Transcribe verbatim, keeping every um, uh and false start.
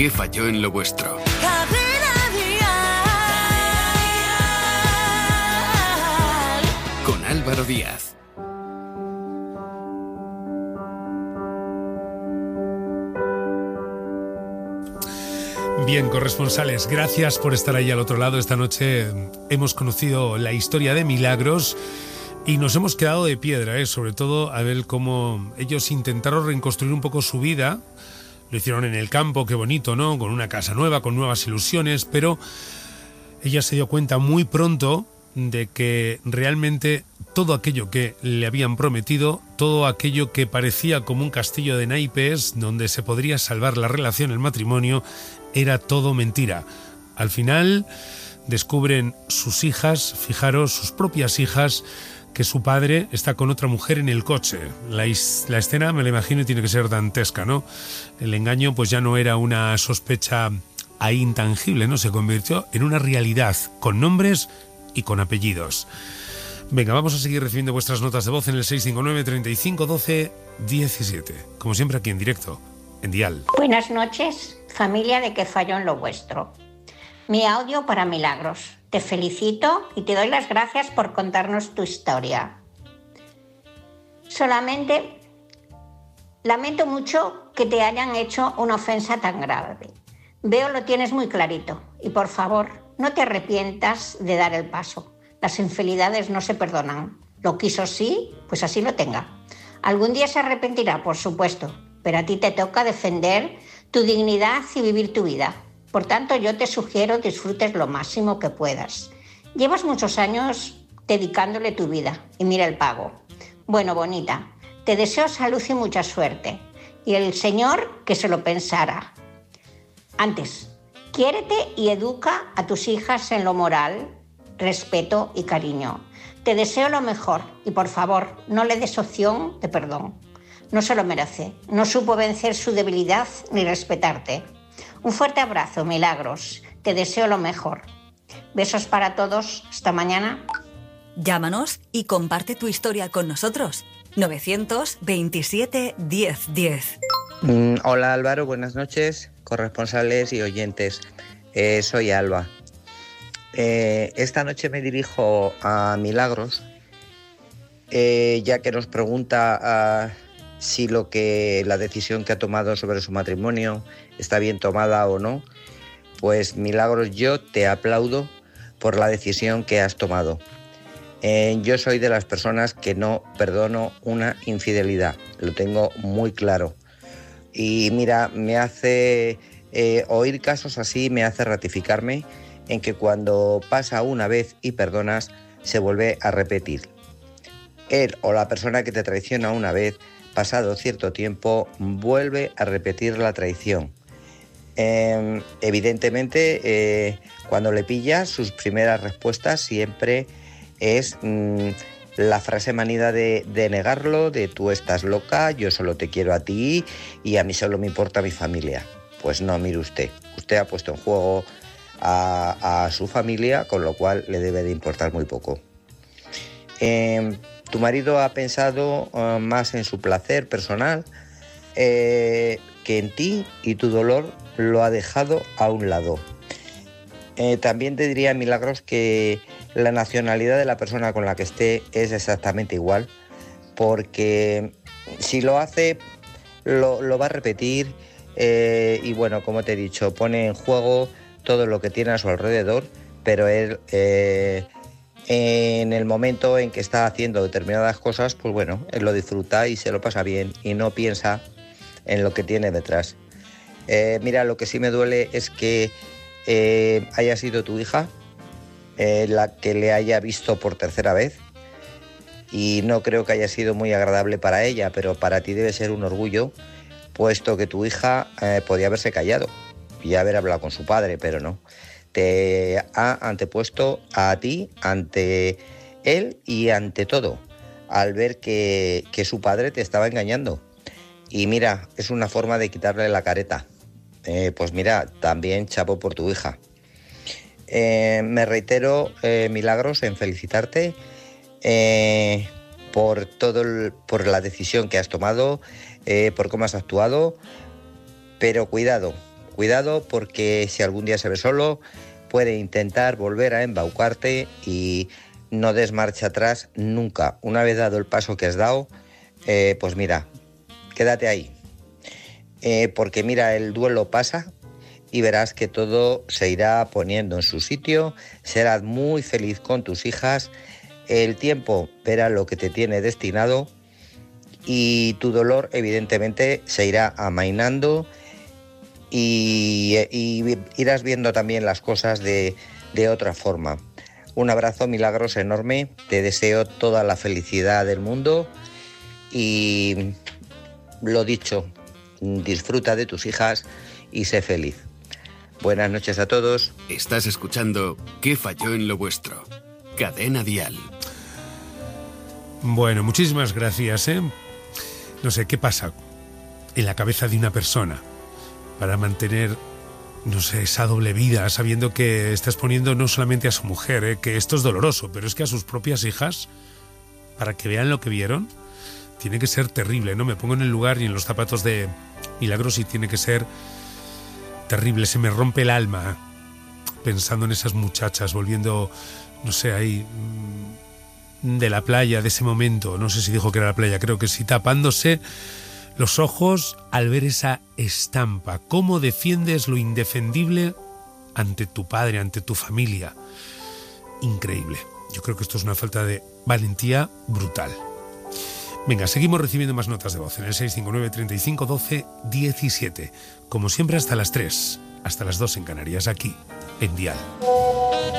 ¿Qué falló en lo vuestro? Con Álvaro Díaz. Bien, corresponsales, gracias por estar ahí al otro lado. Esta noche hemos conocido la historia de Milagros y nos hemos quedado de piedra, ¿eh? Sobre todo a ver cómo ellos intentaron reconstruir un poco su vida. Lo hicieron en el campo, qué bonito, ¿no? Con una casa nueva, con nuevas ilusiones, pero ella se dio cuenta muy pronto de que realmente todo aquello que le habían prometido, todo aquello que parecía como un castillo de naipes donde se podría salvar la relación, el matrimonio, era todo mentira. Al final descubren sus hijas, fijaros, sus propias hijas, que su padre está con otra mujer en el coche. La, is- la escena, me la imagino, tiene que ser dantesca, ¿no? El engaño pues ya no era una sospecha ahí intangible, ¿no? Se convirtió en una realidad, con nombres y con apellidos. Venga, vamos a seguir recibiendo vuestras notas de voz en el seis cinco nueve, treinta y cinco, doce, diecisiete. Como siempre aquí en directo, en Dial. Buenas noches, familia de Que falló en lo vuestro. Mi audio para Milagros. Te felicito y te doy las gracias por contarnos tu historia. Solamente lamento mucho que te hayan hecho una ofensa tan grave. Veo lo tienes muy clarito y por favor, no te arrepientas de dar el paso. Las infidelidades no se perdonan. Lo quiso sí, pues así lo tenga. Algún día se arrepentirá, por supuesto, pero a ti te toca defender tu dignidad y vivir tu vida. Por tanto, yo te sugiero disfrutes lo máximo que puedas. Llevas muchos años dedicándole tu vida y mira el pago. Bueno, bonita, te deseo salud y mucha suerte. Y el Señor que se lo pensara. Antes, quiérete y educa a tus hijas en lo moral, respeto y cariño. Te deseo lo mejor y por favor, no le des opción de perdón. No se lo merece. No supo vencer su debilidad ni respetarte. Un fuerte abrazo, Milagros. Te deseo lo mejor. Besos para todos. Hasta mañana. Llámanos y comparte tu historia con nosotros. novecientos veintisiete, diez diez. Mm, hola Álvaro, buenas noches, corresponsales y oyentes. Eh, soy Alba. Eh, esta noche me dirijo a Milagros, eh, ya que nos pregunta uh, si lo que la decisión que ha tomado sobre su matrimonio está bien tomada o no. Pues Milagros, yo te aplaudo por la decisión que has tomado. Eh, yo soy de las personas que no perdono una infidelidad, lo tengo muy claro. Y mira, me hace eh, oír casos así, me hace ratificarme en que cuando pasa una vez y perdonas, se vuelve a repetir. Él o la persona que te traiciona una vez, pasado cierto tiempo, vuelve a repetir la traición. Eh, evidentemente, eh, cuando le pillas, sus primeras respuestas siempre es mmm, la frase manida de, de negarlo, de tú estás loca, yo solo te quiero a ti y a mí solo me importa mi familia. Pues no, mire usted, usted ha puesto en juego a, a su familia, con lo cual le debe de importar muy poco. Eh, tu marido ha pensado uh, más en su placer personal eh, que en ti, y tu dolor lo ha dejado a un lado. Eh, también te diría, Milagros, que la nacionalidad de la persona con la que esté es exactamente igual, porque si lo hace, lo, lo va a repetir eh, y bueno, como te he dicho, pone en juego todo lo que tiene a su alrededor, pero él eh, en el momento en que está haciendo determinadas cosas, pues bueno, él lo disfruta y se lo pasa bien y no piensa en lo que tiene detrás. Eh, mira, lo que sí me duele es que eh, haya sido tu hija eh, la que le haya visto por tercera vez, y no creo que haya sido muy agradable para ella, pero para ti debe ser un orgullo, puesto que tu hija eh, podía haberse callado y haber hablado con su padre, pero no. Te ha antepuesto a ti ante él y ante todo, al ver que, que su padre te estaba engañando. Y mira, es una forma de quitarle la careta. Eh, pues mira, también chapo por tu hija. Eh, me reitero, eh, Milagros, en felicitarte eh, por todo el, por la decisión que has tomado, eh, por cómo has actuado, pero cuidado, cuidado, porque si algún día se ve solo, puede intentar volver a embaucarte y no des marcha atrás nunca. Una vez dado el paso que has dado, eh, pues mira, quédate ahí. Eh, porque mira, el duelo pasa y verás que todo se irá poniendo en su sitio, serás muy feliz con tus hijas, el tiempo verá lo que te tiene destinado y tu dolor evidentemente se irá amainando y, y irás viendo también las cosas de, de otra forma. Un abrazo, Milagros, enorme, te deseo toda la felicidad del mundo y lo dicho, disfruta de tus hijas y sé feliz. Buenas noches a todos. Estás escuchando ¿Qué falló en lo vuestro? Cadena Dial. Bueno, muchísimas gracias, ¿eh? No sé, ¿qué pasa en la cabeza de una persona para mantener, no sé, esa doble vida, sabiendo que está exponiendo no solamente a su mujer, ¿eh? Que esto es doloroso, pero es que a sus propias hijas, para que vean lo que vieron, tiene que ser terrible, ¿no? Me pongo en el lugar y en los zapatos de Milagros y tiene que ser terrible, se me rompe el alma pensando en esas muchachas, volviendo, no sé, ahí de la playa, de ese momento, no sé si dijo que era la playa, creo que sí, tapándose los ojos al ver esa estampa. ¿Cómo defiendes lo indefendible ante tu padre, ante tu familia? Increíble. Yo creo que esto es una falta de valentía brutal. Venga, seguimos recibiendo más notas de voz en el seis cinco nueve, treinta y cinco, doce, diecisiete. Como siempre hasta las tres, hasta las dos en Canarias, aquí en Dial.